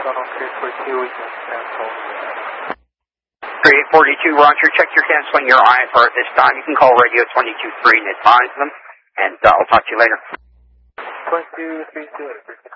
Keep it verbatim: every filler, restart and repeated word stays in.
three forty-two, we can cancel. three forty-two, Roger. Check your canceling your I F R at this time. You can call radio twenty-two three and advise them, and uh, I'll talk to you later. twenty-two three two.